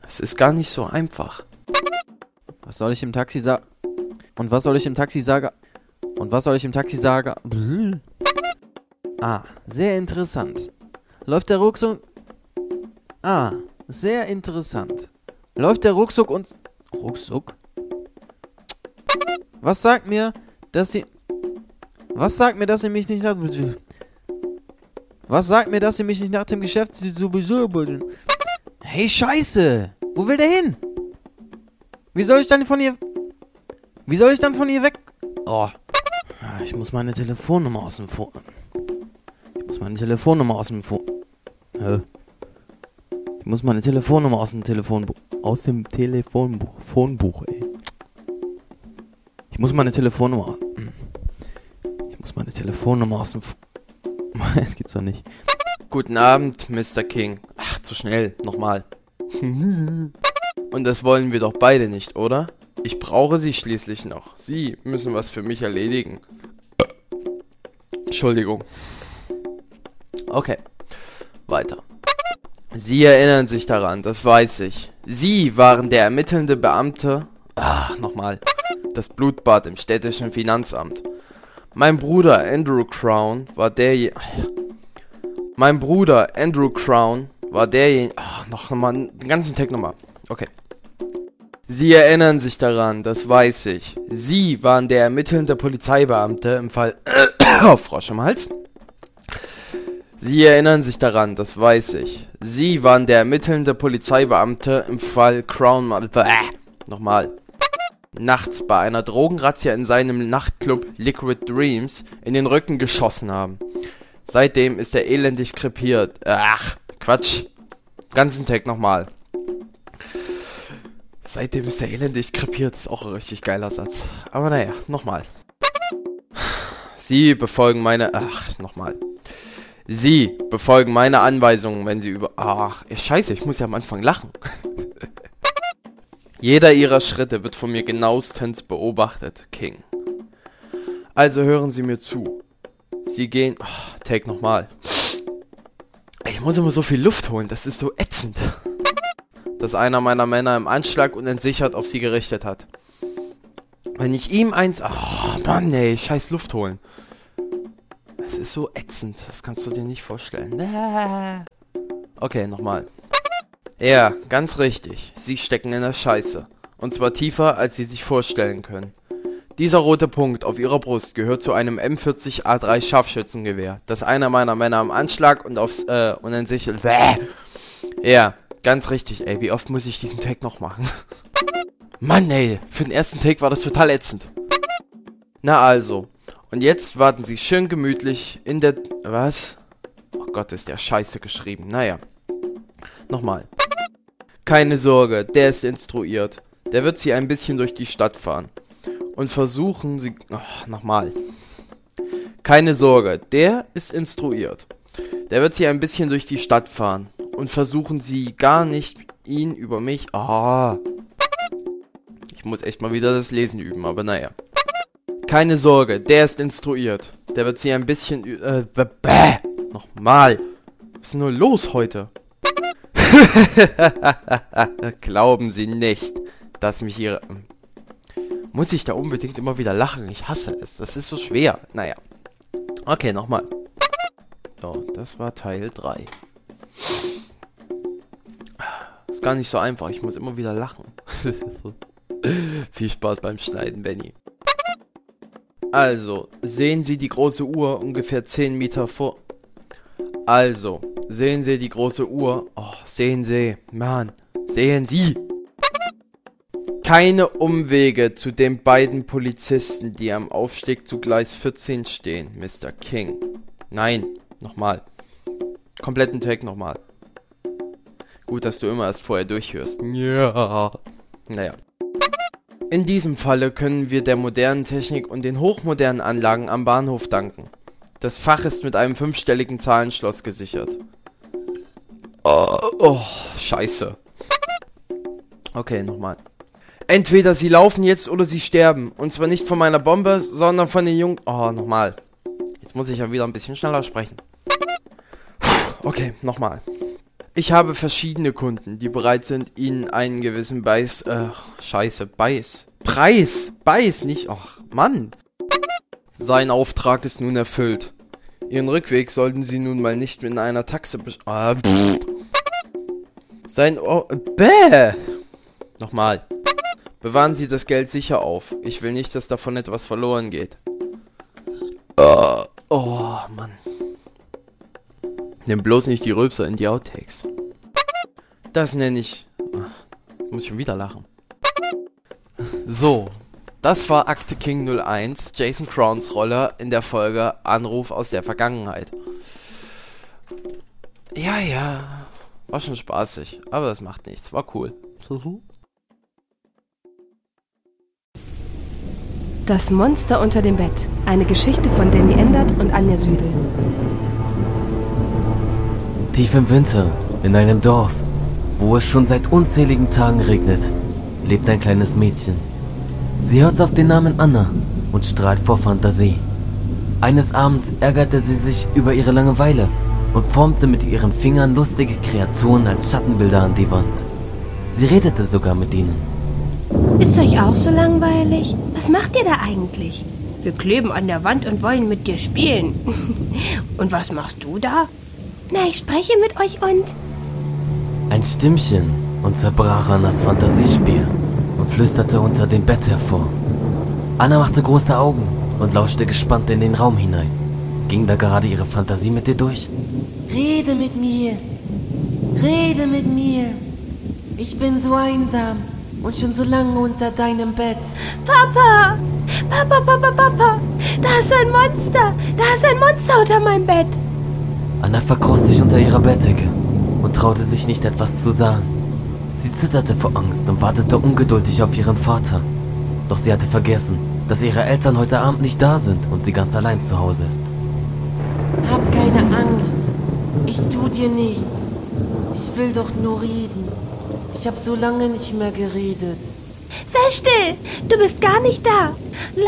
Es ist gar nicht so einfach. Was soll ich im Taxi sagen? Und was soll ich im Taxi sagen? Und was soll ich im Taxi sagen? Ah, sehr interessant. Läuft der Rucksack... Ah, sehr interessant. Läuft der Rucksack und... Rucksack? Was sagt mir, dass sie... Was sagt mir, dass sie mich nicht nach... Was sagt mir, dass sie mich nicht nach dem Geschäft sowieso... Hey, Scheiße! Wo will der hin? Wie soll ich dann von ihr weg... Oh. Ich muss meine Telefonnummer aus dem Phone... Ich muss meine Telefonnummer aus dem Telefonbuch... Aus dem Telefonbuch, ey. Ich muss meine Telefonnummer aus dem... Das gibt's doch nicht. Guten Abend, Mr. King. Ach, zu schnell. Nochmal. Und das wollen wir doch beide nicht, oder? Ich brauche Sie schließlich noch. Sie müssen was für mich erledigen. Entschuldigung. Okay. Weiter. Sie erinnern sich daran, das weiß ich. Sie waren der ermittelnde Beamte... Ach, nochmal. Das Blutbad im städtischen Finanzamt. Mein Bruder Andrew Crown war derjenige... Ach, nochmal, den ganzen Tag nochmal. Okay. Sie erinnern sich daran, das weiß ich. Sie waren der ermittelnde Polizeibeamte im Fall... Frosch im Hals. Sie erinnern sich daran, das weiß ich. Sie waren der ermittelnde Polizeibeamte im Fall Crown... Nochmal. Nachts bei einer Drogenrazzia in seinem Nachtclub Liquid Dreams in den Rücken geschossen haben. Seitdem ist er elendig krepiert. Ach, Quatsch. Ganzen Tag nochmal. Seitdem ist er elendig krepiert. Ist auch ein richtig geiler Satz. Aber naja, nochmal. Sie befolgen meine... Ach, nochmal. Sie befolgen meine Anweisungen, wenn sie über... Ach, scheiße, ich muss ja am Anfang lachen. Jeder ihrer Schritte wird von mir genauestens beobachtet, King. Also hören Sie mir zu. Sie gehen... Oh, take nochmal. Ich muss immer so viel Luft holen, das ist so ätzend. Dass einer meiner Männer im Anschlag und entsichert auf sie gerichtet hat. Wenn ich ihm eins... Oh, Mann, ey, scheiß Luft holen. Das ist so ätzend, das kannst du dir nicht vorstellen. Okay, nochmal. Ja, ganz richtig. Sie stecken in der Scheiße. Und zwar tiefer, als Sie sich vorstellen können. Dieser rote Punkt auf Ihrer Brust gehört zu einem M40A3 Scharfschützengewehr, das einer meiner Männer am Anschlag und aufs, und entsichert... Ja, ganz richtig, ey. Wie oft muss ich diesen Take noch machen? Mann, ey. Für den ersten Take war das total ätzend. Na also. Und jetzt warten Sie schön gemütlich in der... Was? Oh Gott, ist der Scheiße geschrieben. Naja. Nochmal. Keine Sorge, der ist instruiert. Der wird Sie ein bisschen durch die Stadt fahren. Und versuchen Sie... Ach, nochmal. Keine Sorge, der ist instruiert. Der wird Sie ein bisschen durch die Stadt fahren. Und versuchen Sie gar nicht ihn über mich... Ich muss echt mal wieder das Lesen üben, aber naja. Keine Sorge, der ist instruiert. Der wird Sie ein bisschen... Nochmal. Was ist denn nur los heute? Glauben Sie nicht, dass mich Ihre... Muss ich da unbedingt immer wieder lachen? Ich hasse es. Das ist so schwer. Naja. Okay, nochmal. So, das war Teil 3. Ist gar nicht so einfach. Ich muss immer wieder lachen. Viel Spaß beim Schneiden, Benny. Also, sehen Sie die große Uhr ungefähr 10 Meter vor... Also, sehen Sie die große Uhr... Oh, sehen Sie. Mann, sehen Sie. Keine Umwege zu den beiden Polizisten, die am Aufstieg zu Gleis 14 stehen, Mr. King. Nein, nochmal. Kompletten Take nochmal. Gut, dass du immer erst vorher durchhörst. Ja. Naja. In diesem Falle können wir der modernen Technik und den hochmodernen Anlagen am Bahnhof danken. Das Fach ist mit einem 5-stelligen Zahlenschloss gesichert. Oh, scheiße. Okay, nochmal. Entweder sie laufen jetzt oder sie sterben. Und zwar nicht von meiner Bombe, sondern von den Jungen... Oh, nochmal. Jetzt muss ich ja wieder ein bisschen schneller sprechen. Okay, nochmal. Ich habe verschiedene Kunden, die bereit sind, Ihnen einen gewissen Preis, nicht, ach, Mann. Sein Auftrag ist nun erfüllt. Ihren Rückweg sollten Sie nun mal nicht in einer Taxe Nochmal. Bewahren Sie das Geld sicher auf. Ich will nicht, dass davon etwas verloren geht. Oh, Mann. Nimm bloß nicht die Rülpser in die Outtakes. Das nenne ich... muss ich schon wieder lachen. So, das war Akte King 01, Jason Crowns Rolle in der Folge Anruf aus der Vergangenheit. Ja, war schon spaßig, aber das macht nichts, war cool. Das Monster unter dem Bett. Eine Geschichte von Danny Endert und Anja Südel. Tief im Winter, in einem Dorf, wo es schon seit unzähligen Tagen regnet, lebt ein kleines Mädchen. Sie hört auf den Namen Anna und strahlt vor Fantasie. Eines Abends ärgerte sie sich über ihre Langeweile und formte mit ihren Fingern lustige Kreaturen als Schattenbilder an die Wand. Sie redete sogar mit ihnen. Ist euch auch so langweilig? Was macht ihr da eigentlich? Wir kleben an der Wand und wollen mit dir spielen. Und was machst du da? Na, ich spreche mit euch und... Ein Stimmchen unterbrach Annas Fantasiespiel und flüsterte unter dem Bett hervor. Anna machte große Augen und lauschte gespannt in den Raum hinein. Ging da gerade ihre Fantasie mit dir durch? Rede mit mir. Rede mit mir. Ich bin so einsam und schon so lange unter deinem Bett. Papa! Papa! Da ist ein Monster! Da ist ein Monster unter meinem Bett! Anna verkroch sich unter ihrer Bettdecke und traute sich nicht, etwas zu sagen. Sie zitterte vor Angst und wartete ungeduldig auf ihren Vater. Doch sie hatte vergessen, dass ihre Eltern heute Abend nicht da sind und sie ganz allein zu Hause ist. Hab keine Angst. Ich tu dir nichts. Ich will doch nur reden. Ich hab so lange nicht mehr geredet. Sei still! Du bist gar nicht da!